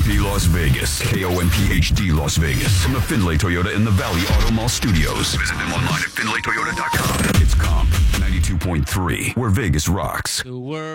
KOMP Las Vegas. KOMPHD Las Vegas. From the Findlay Toyota in the Valley Auto Mall Studios. Visit them online at FindlayToyota.com. It's Comp 92.3, where Vegas rocks. The word.